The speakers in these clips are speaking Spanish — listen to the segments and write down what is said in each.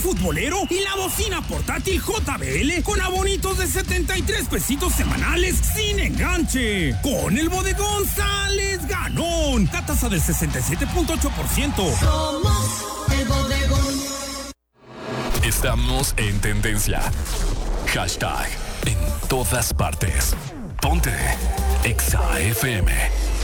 futbolero y la bocina portátil JBL con abonitos de 73 pesitos semanales sin enganche. Con el bodegón sales ganón. La tasa del 67.8%. Somos el bodegón. Estamos en tendencia. Hashtag en todas partes. Ponte Exa FM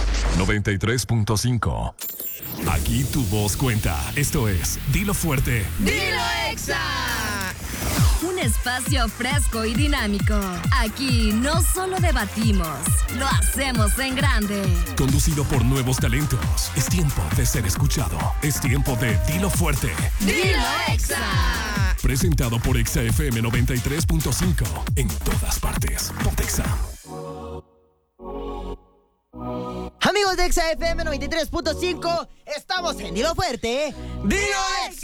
93.5. Aquí tu voz cuenta. Esto es Dilo Fuerte. ¡Dilo Exa! Un espacio fresco y dinámico. Aquí no solo debatimos, lo hacemos en grande. Conducido por nuevos talentos. Es tiempo de ser escuchado. Es tiempo de Dilo Fuerte. ¡Dilo Exa! Presentado por Exa FM 93.5. En todas partes. Ponte Exa. Amigos de Exa FM 93.5, estamos en Dilo Fuerte. ¡Dilo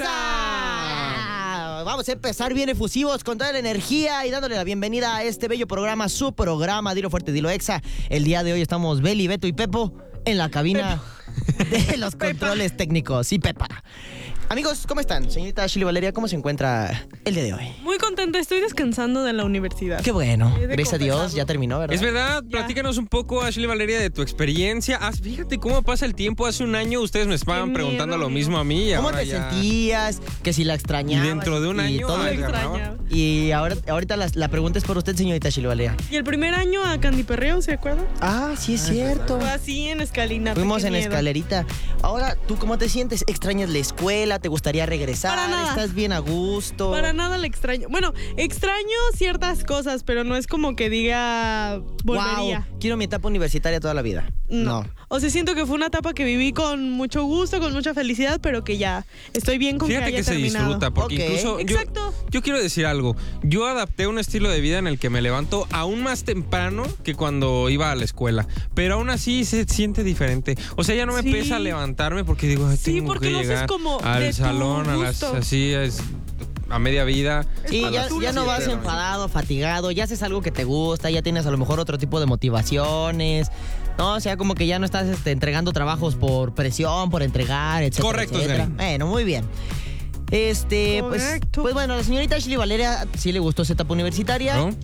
Exa! Vamos a empezar bien efusivos con toda la energía y dándole la bienvenida a este bello programa, su programa Dilo Fuerte, Dilo Exa. El día de hoy estamos Beli, Beto y Pepo en la cabina de los controles técnicos. Y Pepa. Amigos, ¿cómo están? Señorita Shirley Valeria, ¿cómo se encuentra el día de hoy? Muy contenta, estoy descansando de la universidad. Qué bueno, gracias a Dios, ya terminó, ¿verdad? Es verdad, Ya. platícanos un poco, Ashley Valeria, de tu experiencia. Fíjate cómo pasa el tiempo. Hace un año ustedes me estaban Qué preguntando miedo, lo mismo a mí. Y ¿Cómo ahora te ya... sentías? Que si la extrañabas. Y dentro de un y año, todo Lo ay, eso. extraña. Y ahorita la pregunta es por usted, señorita Shirley Valeria. Y el primer año a Candy Perreo, ¿se acuerdan? Ah, sí es cierto. Fue así en escalinata. Fuimos qué en miedo. escalerita. Ahora, ¿tú cómo te sientes? ¿Extrañas la escuela? ¿Te gustaría regresar? Para nada. ¿Estás bien a gusto? Para nada la extraño. Bueno, extraño ciertas cosas, pero no es como que diga volvería. Wow, quiero mi etapa universitaria toda la vida. No. O sea, siento que fue una etapa que viví con mucho gusto, con mucha felicidad, pero que ya estoy bien con Fíjate que haya que se terminado. disfruta, porque Ok. incluso Exacto. yo quiero decir algo. Yo adapté un estilo de vida en el que me levanto aún más temprano que cuando iba a la escuela, pero aún así se siente diferente. O sea, ya no me Sí. pesa levantarme porque digo, ay, Sí, tengo porque que lo haces llegar como de al tu salón a las gusto. así es a media vida. Sí, a ya, las ya no 7 vas de la enfadado, fatigado, ya haces algo que te gusta, ya tienes a lo mejor otro tipo de motivaciones. No, o sea, como que ya no estás entregando trabajos por presión, por entregar, etcétera. Correcto, etcétera. Sgari. Bueno, muy bien. Pues Correcto. bueno, a la señorita Shirley Valeria sí le gustó esa etapa universitaria. ¿No?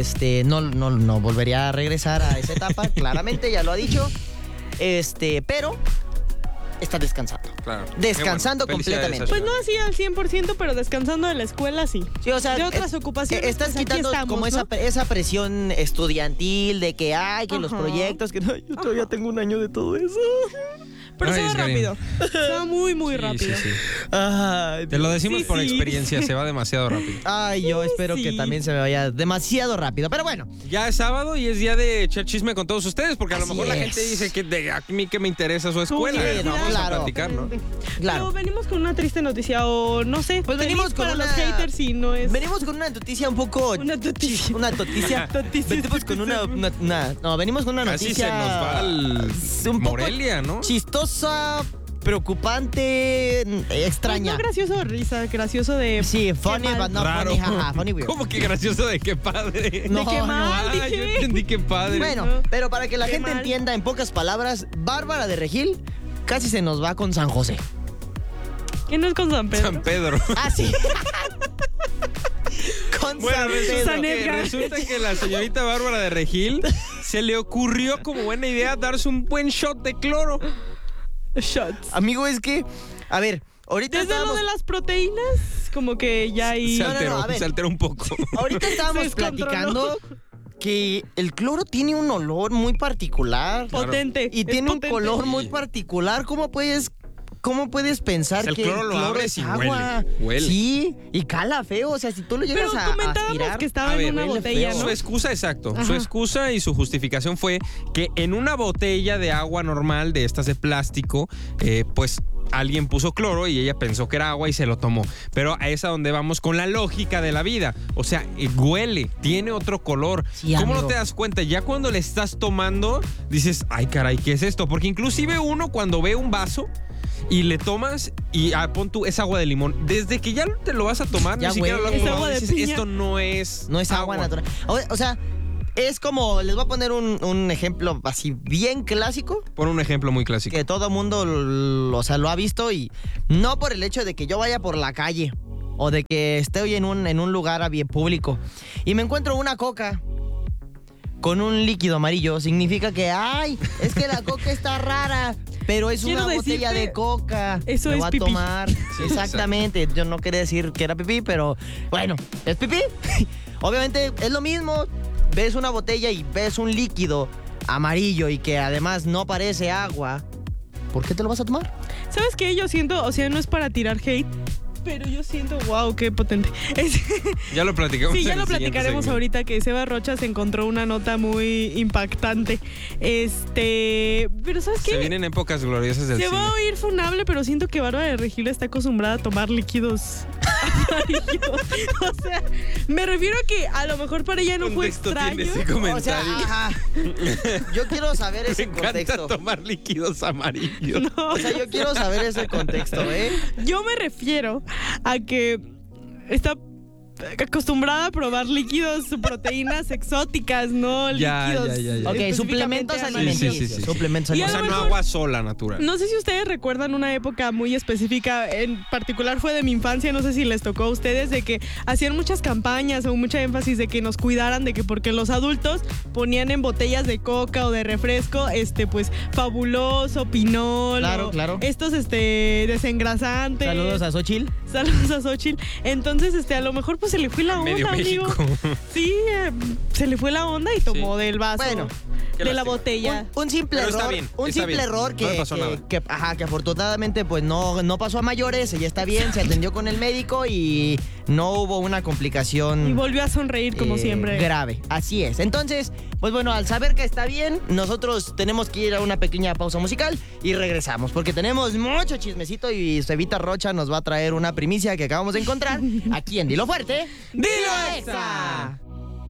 No volvería a regresar a esa etapa, claramente, ya lo ha dicho. Pero está descansando. Claro. Descansando Qué bueno. Felicidades, completamente. Pues no así al 100%, pero descansando de la escuela sí. Sí, o sea, de otras ocupaciones. estás pues aquí quitando estamos, como ¿no? esa presión estudiantil de que los Ajá. proyectos, que no, yo todavía tengo un año de todo eso. Pero se Ay, va Sgari. rápido. Se va muy, muy Sí, rápido. sí, sí. Ay, Te lo decimos Sí, por sí. experiencia, se va demasiado rápido. yo espero que sí. también se me vaya demasiado rápido. Pero bueno, Ya es sábado y es día de echar chisme con todos ustedes, porque a lo Así mejor la es. gente dice que a mí que me interesa su escuela. Sí, no, Vamos claro. a platicar, ¿no? claro. Pero venimos con una triste noticia o no sé. Pues feliz venimos con para una- los haters y no es. Venimos con una noticia un poco... Una noticia. Una noticia. Venimos con venimos con una Así noticia... se nos va al un poco Morelia, ¿no? chistosa, preocupante, extraña. Pues no gracioso o risa, gracioso de. Sí, funny, Qué mal. but not Raro. funny, jaja, funny weird. ¿Cómo que gracioso de qué padre? No, ¿De qué mal? Ah, dije. yo entendí qué padre. Bueno, No. pero para que la Qué gente mal. entienda en pocas palabras, Bárbara de Regil casi se nos va con San José. ¿Quién no es con San Pedro? San Pedro. Ah, sí. Con Bueno, San resulta Pedro. San que, Edgar. resulta que la señorita Bárbara de Regil se le ocurrió como buena idea darse un buen shot de cloro. Shots. Amigo, es que, a ver, ahorita Desde lo estábamos... de las proteínas, como que ya hay. Se No, no, alteró, a ver. se alteró un poco. Ahorita estábamos Se descontroló. platicando que el cloro tiene un olor muy particular. Potente. Y es tiene un potente. color muy particular. ¿Cómo puedes pensar El que cloro el lo cloro abres es y agua? huele. Sí, y cala feo. O sea, si tú lo llegas Pero a comentábamos aspirar... que estaba A ver, en una huele botella, feo. ¿no? Su excusa, exacto. Su Ajá. excusa y su justificación fue que en una botella de agua normal, de estas de plástico, pues alguien puso cloro y ella pensó que era agua y se lo tomó. Pero es a donde vamos con la lógica de la vida. O sea, huele, tiene otro color. Sí, ¿Cómo amigo. no te das cuenta? Ya cuando le estás tomando, dices, ay caray, ¿qué es esto? Porque inclusive uno cuando ve un vaso y le tomas y pon tú, es agua de limón. Desde que ya te lo vas a tomar, Ya ni siquiera lo has huele. probado, Es agua de dices, piña. esto no es No es agua natural. O sea, es como... Les voy a poner un ejemplo así bien clásico. Por un ejemplo muy clásico. Que todo mundo lo ha visto y no por el hecho de que yo vaya por la calle o de que estoy en un lugar público y me encuentro una coca con un líquido amarillo, significa que, ay, es que la coca está rara, pero es Quiero una botella decirte, de coca. eso me es voy a pipí. tomar. Exactamente, yo no quería decir que era pipí, pero bueno, ¿es pipí? Obviamente es lo mismo, ves una botella y ves un líquido amarillo y que además no parece agua, ¿por qué te lo vas a tomar? ¿Sabes qué? Yo siento, o sea, no es para tirar hate, pero yo siento, wow, qué potente. Ya lo platicamos. Sí, ya en lo el siguiente platicaremos segmento. ahorita que Seba Rocha se encontró una nota muy impactante. Pero ¿sabes qué? Se vienen épocas gloriosas del Se cine. va a oír funable, pero siento que Bárbara de Regil está acostumbrada a tomar líquidos amarillos. O sea, me refiero a que a lo mejor para ella no ¿Qué fue contexto extraño. tiene ese O sea, comentario? ajá. Yo quiero saber Me ese encanta contexto. tomar líquidos amarillos. No, O sea, yo quiero saber ese contexto, ¿eh? yo me refiero a que está acostumbrada a probar líquidos, proteínas exóticas, no Ya, líquidos. ya. Ok, específicamente suplementos amarillos. alimenticios. Sí. Suplementos Y a O lo sea, no mejor- agua sola, natural. No sé si ustedes recuerdan una época muy específica, en particular fue de mi infancia, no sé si les tocó a ustedes, de que hacían muchas campañas o mucha énfasis de que nos cuidaran, de que porque los adultos ponían en botellas de coca o de refresco, pues Fabuloso, Pinol, Claro, o claro. estos desengrasantes. Saludos a Xochitl. Saludos a Xochitl. Entonces, a lo mejor pues se le fue la onda, Medio amigo. México. Sí, se le fue la onda y tomó del vaso, Bueno, qué de la lástima. botella. Un simple Pero está error. bien, Un está simple bien. error No que, le pasó nada. que afortunadamente pues no pasó a mayores, ella está bien, se atendió con el médico y no hubo una complicación Y volvió a sonreír como siempre. grave. Así es. Entonces, pues bueno, al saber que está bien, nosotros tenemos que ir a una pequeña pausa musical y regresamos porque tenemos mucho chismecito y Cevita Rocha nos va a traer una primicia que acabamos de encontrar aquí en Dilo Fuerte. ¡Dilo Exa!